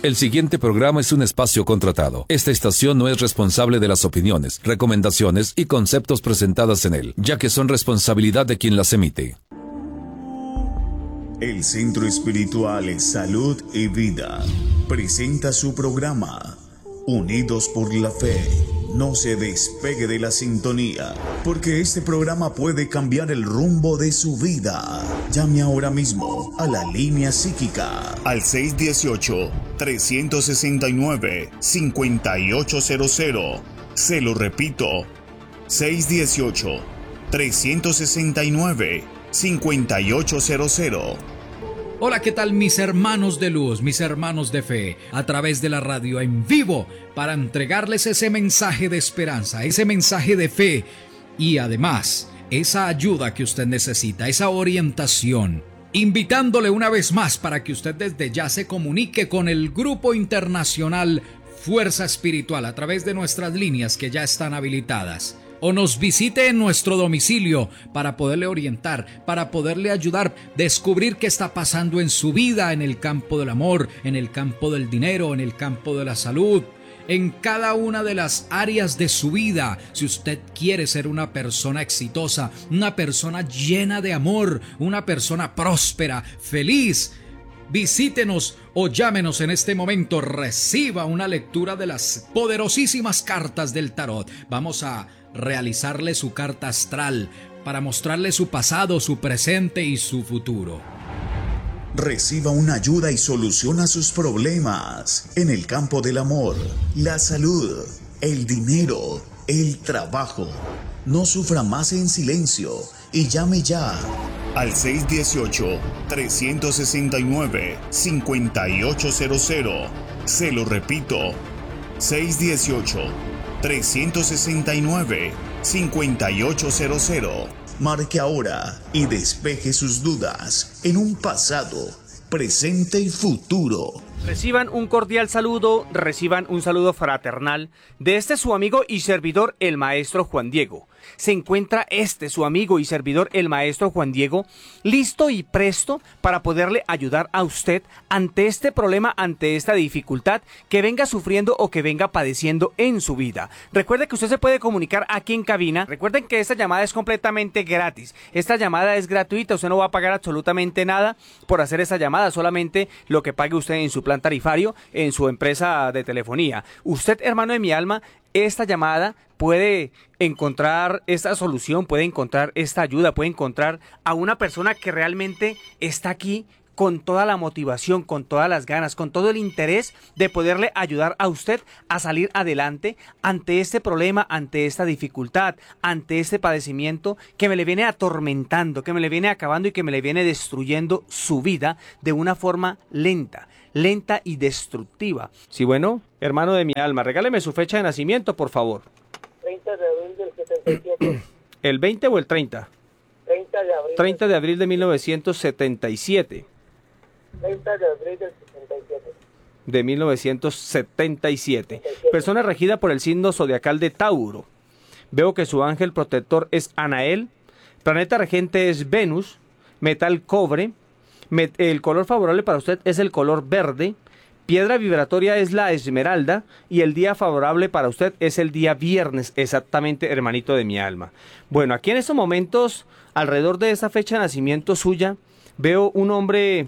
El siguiente programa es un espacio contratado. Esta estación no es responsable de las opiniones, recomendaciones y conceptos presentadas en él, ya que son responsabilidad de quien las emite. El Centro Espiritual Salud y Vida presenta su programa Unidos por la Fe. No se despegue de la sintonía, porque este programa puede cambiar el rumbo de su vida. Llame ahora mismo a la línea psíquica al 618-369-5800. Se lo repito, 618-369-5800. Hola, ¿qué tal mis hermanos de luz, mis hermanos de fe? A través de la radio en vivo para entregarles ese mensaje de esperanza, ese mensaje de fe y además esa ayuda que usted necesita, esa orientación. Invitándole una vez más para que usted desde ya se comunique con el Grupo Internacional Fuerza Espiritual a través de nuestras líneas que ya están habilitadas. O nos visite en nuestro domicilio para poderle orientar, para poderle ayudar, descubrir qué está pasando en su vida, en el campo del amor, en el campo del dinero, en el campo de la salud, en cada una de las áreas de su vida. Si usted quiere ser una persona exitosa, una persona llena de amor, una persona próspera, feliz, visítenos o llámenos en este momento. Reciba una lectura de las poderosísimas cartas del tarot. Vamos a realizarle su carta astral para mostrarle su pasado, su presente y su futuro. Reciba una ayuda y soluciona sus problemas en el campo del amor, la salud, el dinero, el trabajo. No sufra más en silencio y llame ya al 618-369-5800. Se lo repito, 618-369-5800. Marque ahora y despeje sus dudas en un pasado, presente y futuro. Reciban un cordial saludo, reciban un saludo fraternal de su amigo y servidor, el maestro Juan Diego. Se encuentra su amigo y servidor, el maestro Juan Diego, listo y presto para poderle ayudar a usted ante este problema, ante esta dificultad que venga sufriendo o que venga padeciendo en su vida. Recuerde que usted se puede comunicar aquí en cabina. Recuerden que esta llamada es completamente gratis. Esta llamada es gratuita, usted no va a pagar absolutamente nada por hacer esta llamada, solamente lo que pague usted en su plan tarifario, en su empresa de telefonía. Usted, hermano de mi alma, esta llamada puede encontrar esta solución, puede encontrar esta ayuda, puede encontrar a una persona que realmente está aquí con toda la motivación, con todas las ganas, con todo el interés de poderle ayudar a usted a salir adelante ante este problema, ante esta dificultad, ante este padecimiento que me le viene atormentando, que me le viene acabando y que me le viene destruyendo su vida de una forma lenta y destructiva. Sí, bueno, hermano de mi alma, regáleme su fecha de nacimiento, por favor. 30 de abril del 77. ¿El 20 o el 30? 30 de abril. 30 de abril de 1977. 30 de abril del 77. De 1977. Persona regida por el signo zodiacal de Tauro. Veo que su ángel protector es Anael. Planeta regente es Venus. Metal cobre. El color favorable para usted es el color verde. Piedra vibratoria es la esmeralda. Y el día favorable para usted es el día viernes, exactamente, hermanito de mi alma. Bueno, aquí en estos momentos, alrededor de esa fecha de nacimiento suya, veo un hombre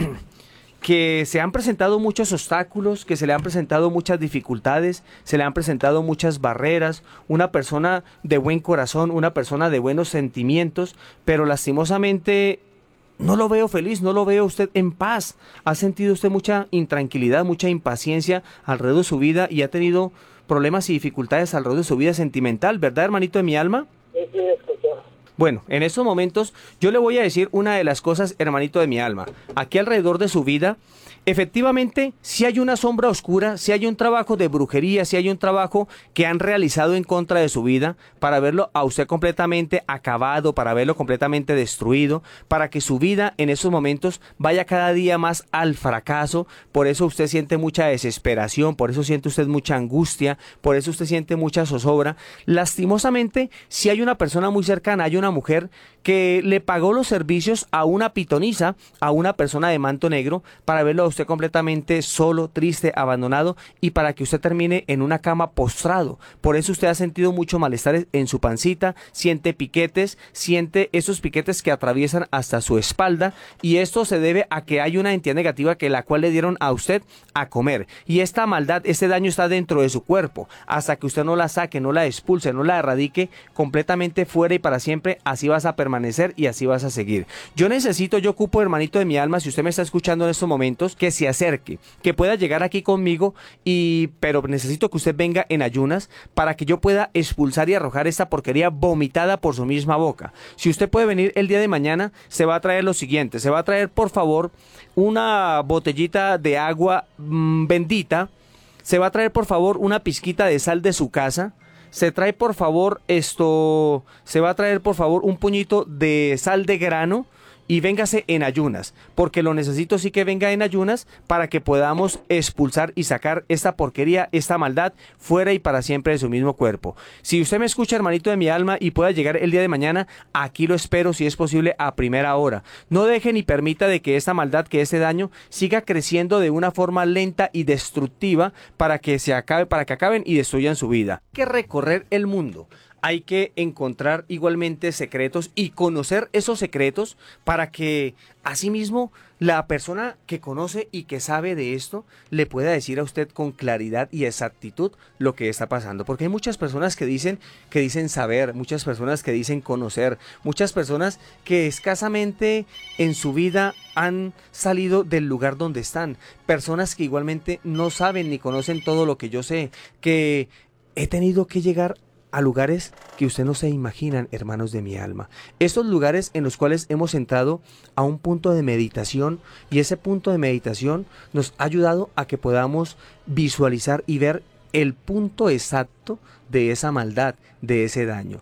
que se han presentado muchos obstáculos, que se le han presentado muchas dificultades, se le han presentado muchas barreras, una persona de buen corazón, una persona de buenos sentimientos, pero lastimosamente no lo veo feliz, no lo veo usted en paz. Ha sentido usted mucha intranquilidad, mucha impaciencia alrededor de su vida y ha tenido problemas y dificultades alrededor de su vida sentimental, ¿verdad, hermanito de mi alma? Sí, escucho. Bueno, en estos momentos yo le voy a decir una de las cosas, hermanito de mi alma. Aquí alrededor de su vida, efectivamente, si hay una sombra oscura, si hay un trabajo de brujería, si hay un trabajo que han realizado en contra de su vida para verlo a usted completamente acabado, para verlo completamente destruido, para que su vida en esos momentos vaya cada día más al fracaso. Por eso usted siente mucha desesperación, por eso siente usted mucha angustia, por eso usted siente mucha zozobra. Lastimosamente, si hay una persona muy cercana, hay una una mujer que le pagó los servicios a una pitonisa, a una persona de manto negro, para verlo a usted completamente solo, triste, abandonado, y para que usted termine en una cama postrado. Por eso usted ha sentido mucho malestar en su pancita, siente piquetes, siente esos piquetes que atraviesan hasta su espalda, y esto se debe a que hay una entidad negativa que la cual le dieron a usted a comer, y esta maldad, este daño está dentro de su cuerpo. Hasta que usted no la saque, no la expulse, no la erradique completamente fuera y para siempre, así vas a permanecer y así vas a seguir. Yo ocupo, hermanito de mi alma, si usted me está escuchando en estos momentos, que se acerque, que pueda llegar aquí conmigo, pero necesito que usted venga en ayunas para que yo pueda expulsar y arrojar esta porquería vomitada por su misma boca. Si usted puede venir el día de mañana, se va a traer lo siguiente, se va a traer por favor una botellita de agua bendita, se va a traer por favor una pizquita de sal de su casa, se trae por favor se va a traer por favor un puñito de sal de grano y véngase en ayunas, porque lo necesito sí que venga en ayunas para que podamos expulsar y sacar esta porquería, esta maldad fuera y para siempre de su mismo cuerpo. Si usted me escucha, hermanito de mi alma, y pueda llegar el día de mañana, aquí lo espero si es posible a primera hora. No deje ni permita de que esta maldad, que este daño siga creciendo de una forma lenta y destructiva para que acaben y destruyan su vida. Hay que recorrer el mundo. Hay que encontrar igualmente secretos y conocer esos secretos para que asimismo la persona que conoce y que sabe de esto le pueda decir a usted con claridad y exactitud lo que está pasando. Porque hay muchas personas que dicen saber, muchas personas que dicen conocer, muchas personas que escasamente en su vida han salido del lugar donde están. Personas que igualmente no saben ni conocen todo lo que yo sé, que he tenido que llegar a lugares que usted no se imaginan, hermanos de mi alma. Estos lugares en los cuales hemos entrado a un punto de meditación, y ese punto de meditación nos ha ayudado a que podamos visualizar y ver el punto exacto de esa maldad, de ese daño,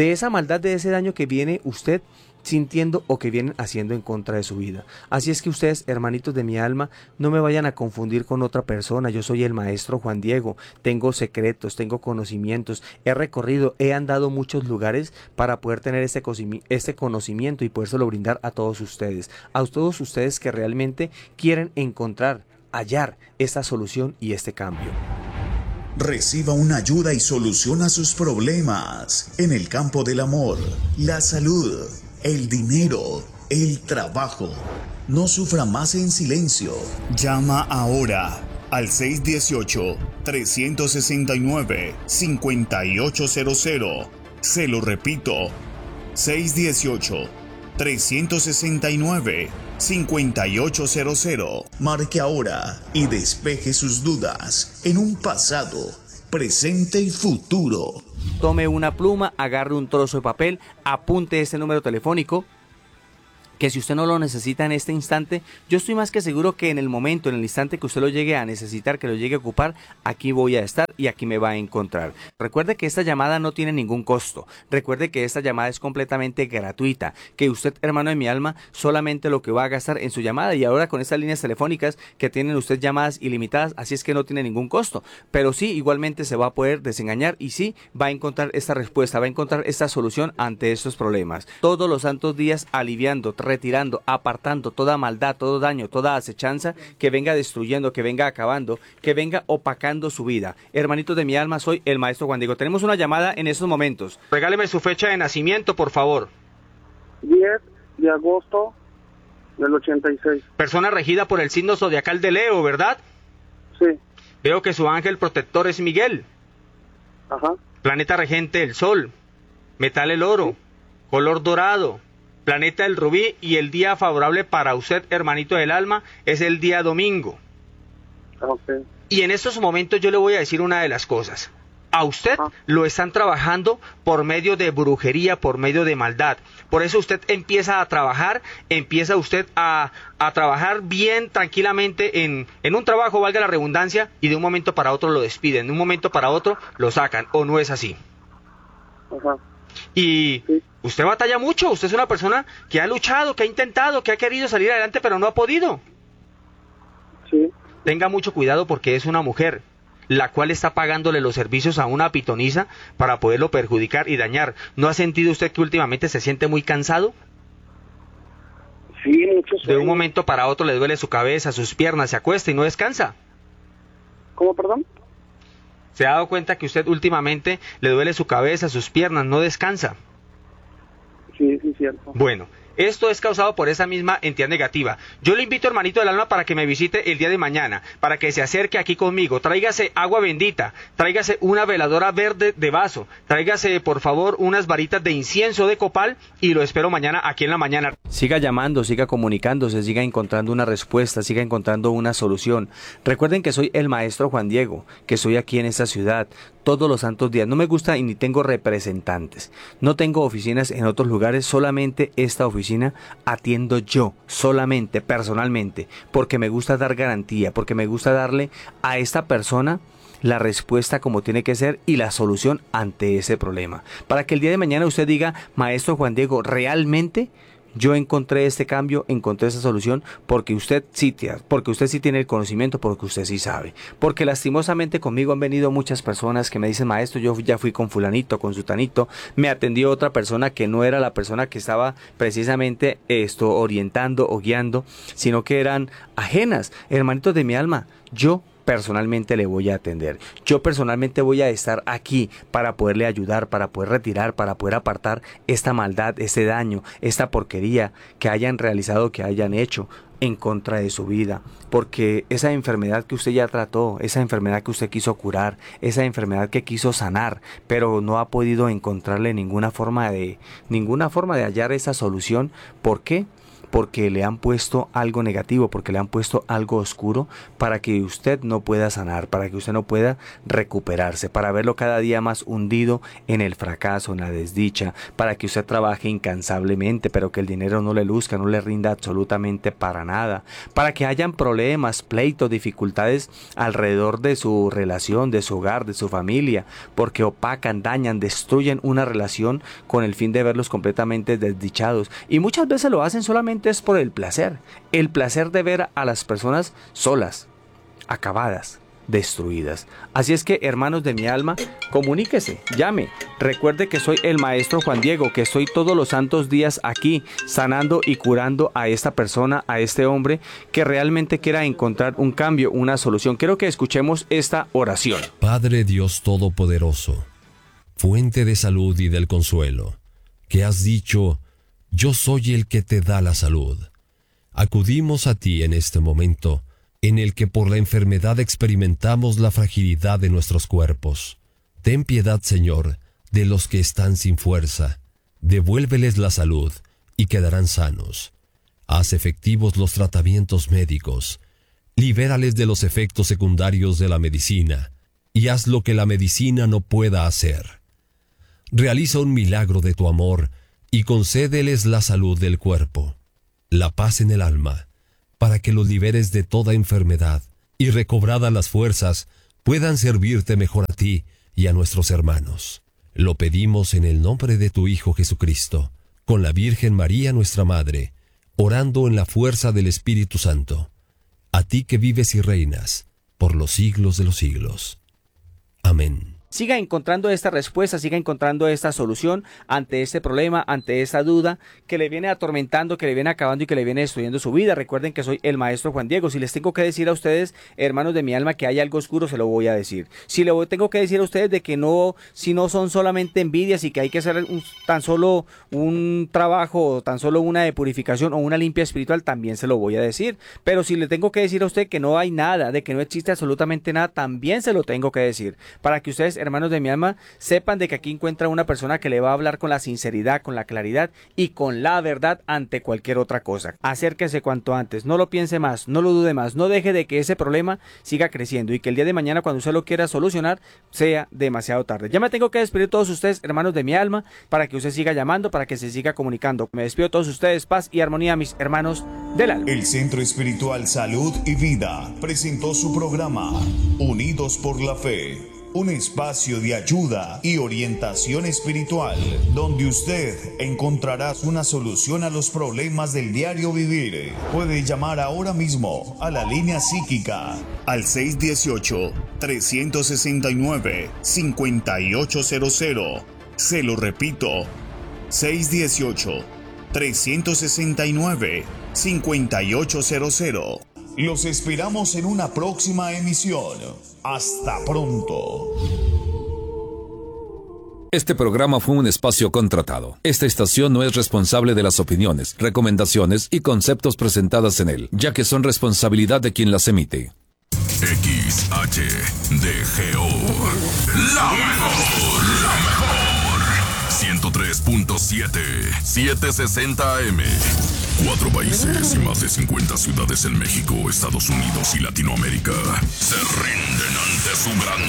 que viene usted sintiendo o que vienen haciendo en contra de su vida. Así es que ustedes, hermanitos de mi alma, no me vayan a confundir con otra persona. Yo soy el maestro Juan Diego, tengo secretos, tengo conocimientos, he recorrido, he andado muchos lugares para poder tener este conocimiento y podérselo brindar a todos ustedes que realmente quieren hallar esta solución y este cambio. Reciba una ayuda y soluciona sus problemas en el campo del amor, la salud, el dinero, el trabajo. No sufra más en silencio. Llama ahora al 618-369-5800. Se lo repito, 618-369-5800. Marque ahora y despeje sus dudas en un pasado, presente y futuro. Tome una pluma, agarre un trozo de papel, apunte este número telefónico, que si usted no lo necesita en este instante, yo estoy más que seguro que en el instante que usted lo llegue a necesitar, que lo llegue a ocupar, aquí voy a estar y aquí me va a encontrar. Recuerde que esta llamada no tiene ningún costo, recuerde que esta llamada es completamente gratuita, que usted, hermano de mi alma, solamente lo que va a gastar en su llamada, y ahora con estas líneas telefónicas que tienen usted llamadas ilimitadas, así es que no tiene ningún costo, pero sí, igualmente se va a poder desengañar y sí, va a encontrar esta respuesta, va a encontrar esta solución ante estos problemas. Todos los santos días aliviando, retirando, apartando toda maldad, todo daño, toda acechanza que venga destruyendo, que venga acabando, que venga opacando su vida. Hermanitos de mi alma, soy el maestro Juan Diego. Tenemos una llamada en estos momentos. Regáleme su fecha de nacimiento, por favor. 10 de agosto del 86. Persona regida por el signo zodiacal de Leo, ¿verdad? Sí. Veo que su ángel protector es Miguel. Ajá. Planeta regente el Sol. Metal el oro. Color dorado. Planeta el rubí, y el día favorable para usted, hermanito del alma, es el día domingo. Okay. Y en estos momentos yo le voy a decir una de las cosas. A usted lo están trabajando por medio de brujería, por medio de maldad. Por eso usted empieza a trabajar bien tranquilamente en un trabajo, valga la redundancia, y de un momento para otro lo despiden, de un momento para otro lo sacan, ¿o no es así? Ajá. Y usted batalla mucho, usted es una persona que ha luchado, que ha intentado, que ha querido salir adelante, pero no ha podido. Sí. Tenga mucho cuidado porque es una mujer. la cual está pagándole los servicios a una pitoniza para poderlo perjudicar y dañar. ¿No ha sentido usted que últimamente se siente muy cansado? Sí, mucho sueño. De un momento para otro le duele su cabeza, sus piernas, se acuesta y no descansa. ¿Cómo, perdón? ¿Se ha dado cuenta que usted últimamente le duele su cabeza, sus piernas, no descansa? Sí, sí, cierto. Bueno, esto es causado por esa misma entidad negativa. Yo le invito, hermanito del alma, para que me visite el día de mañana, para que se acerque aquí conmigo. Tráigase agua bendita, tráigase una veladora verde de vaso, tráigase, por favor, unas varitas de incienso de copal y lo espero mañana aquí en la mañana. Siga llamando, siga comunicándose, siga encontrando una respuesta, siga encontrando una solución. Recuerden que soy el maestro Juan Diego, que estoy aquí en esta ciudad todos los santos días. No me gusta y ni tengo representantes. No tengo oficinas en otros lugares, solamente esta oficina atiendo yo, solamente, personalmente, porque me gusta dar garantía, porque me gusta darle a esta persona la respuesta como tiene que ser y la solución ante ese problema. Para que el día de mañana usted diga, maestro Juan Diego, realmente yo encontré este cambio, encontré esa solución, porque usted sí tiene el conocimiento, porque usted sí sabe. Porque lastimosamente conmigo han venido muchas personas que me dicen, maestro, yo ya fui con fulanito, con sutanito, me atendió otra persona que no era la persona que estaba precisamente orientando o guiando, sino que eran ajenas, hermanitos de mi alma. Yo personalmente le voy a atender. Yo personalmente voy a estar aquí para poderle ayudar, para poder retirar, para poder apartar esta maldad, este daño, esta porquería que hayan realizado, que hayan hecho en contra de su vida, porque esa enfermedad que usted ya trató, esa enfermedad que usted quiso curar, esa enfermedad que quiso sanar, pero no ha podido encontrarle ninguna forma de hallar esa solución. ¿Por qué? Porque le han puesto algo negativo, porque le han puesto algo oscuro para que usted no pueda sanar, para que usted no pueda recuperarse, para verlo cada día más hundido en el fracaso, en la desdicha, para que usted trabaje incansablemente, pero que el dinero no le luzca, no le rinda absolutamente para nada, para que hayan problemas, pleitos, dificultades alrededor de su relación, de su hogar, de su familia, porque opacan, dañan, destruyen una relación con el fin de verlos completamente desdichados, y muchas veces lo hacen solamente es por el placer de ver a las personas solas, acabadas, destruidas. Así es que, hermanos de mi alma, comuníquese, llame. Recuerde que soy el maestro Juan Diego, que estoy todos los santos días aquí, sanando y curando a esta persona, a este hombre que realmente quiera encontrar un cambio, una solución. Quiero que escuchemos esta oración. Padre Dios Todopoderoso, fuente de salud y del consuelo, que has dicho: yo soy el que te da la salud. Acudimos a ti en este momento, en el que por la enfermedad experimentamos la fragilidad de nuestros cuerpos. Ten piedad, Señor, de los que están sin fuerza. Devuélveles la salud y quedarán sanos. Haz efectivos los tratamientos médicos. Libérales de los efectos secundarios de la medicina y haz lo que la medicina no pueda hacer. Realiza un milagro de tu amor y concédeles la salud del cuerpo, la paz en el alma, para que los liberes de toda enfermedad y, recobradas las fuerzas, puedan servirte mejor a ti y a nuestros hermanos. Lo pedimos en el nombre de tu Hijo Jesucristo, con la Virgen María nuestra Madre, orando en la fuerza del Espíritu Santo, a ti que vives y reinas por los siglos de los siglos. Amén. Siga encontrando esta respuesta, siga encontrando esta solución ante este problema, ante esta duda que le viene atormentando, que le viene acabando y que le viene destruyendo su vida. Recuerden que soy el maestro Juan Diego. Si les tengo que decir a ustedes, hermanos de mi alma, que hay algo oscuro, se lo voy a decir. Si le tengo que decir a ustedes de que no, si no son solamente envidias y que hay que hacer tan solo un trabajo, tan solo una de purificación o una limpia espiritual, también se lo voy a decir. Pero si le tengo que decir a usted que no hay nada, de que no existe absolutamente nada, también se lo tengo que decir. Para que ustedes, hermanos de mi alma, sepan de que aquí encuentra una persona que le va a hablar con la sinceridad, con la claridad y con la verdad ante cualquier otra cosa. Acérquese cuanto antes, no lo piense más, no lo dude más, no deje de que ese problema siga creciendo y que el día de mañana, cuando usted lo quiera solucionar, sea demasiado tarde. Ya me tengo que despedir de todos ustedes, hermanos de mi alma, para que usted siga llamando, para que se siga comunicando. Me despido de todos ustedes, paz y armonía, mis hermanos del alma. El Centro Espiritual Salud y Vida presentó su programa Unidos por la Fe. un espacio de ayuda y orientación espiritual, donde usted encontrará una solución a los problemas del diario vivir. Puede llamar ahora mismo a la línea psíquica al 618-369-5800. Se lo repito, 618-369-5800. Los esperamos en una próxima emisión. Hasta pronto. Este programa fue un espacio contratado. Esta estación no es responsable de las opiniones, recomendaciones y conceptos presentadas en él, ya que son responsabilidad de quien las emite. XHDGO, la mejor, 103.7, 760 AM. 4 países y más de 50 ciudades en México, Estados Unidos y Latinoamérica se rinden ante su gran